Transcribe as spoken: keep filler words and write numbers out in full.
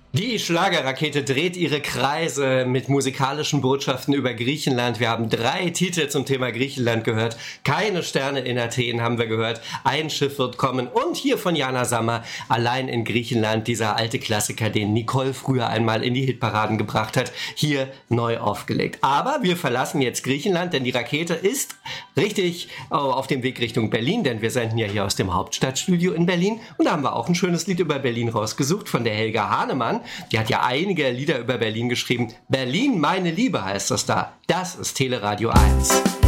Die Schlagerrakete dreht ihre Kreise mit musikalischen Botschaften über Griechenland. Wir haben drei Titel zum Thema Griechenland gehört. Keine Sterne in Athen haben wir gehört. Ein Schiff wird kommen. Und hier von Jana Sammer, Allein in Griechenland, dieser alte Klassiker, den Nicole früher einmal in die Hitparaden gebracht hat, hier neu aufgelegt. Aber wir verlassen jetzt Griechenland, denn die Rakete ist richtig auf dem Weg Richtung Berlin, denn wir senden ja hier aus dem Hauptstadtstudio in Berlin. Und da haben wir auch ein schönes Lied über Berlin rausgesucht von der Helga Hahnemann. Die hat ja einige Lieder über Berlin geschrieben. Berlin, meine Liebe heißt das da. Das ist Teleradio eins.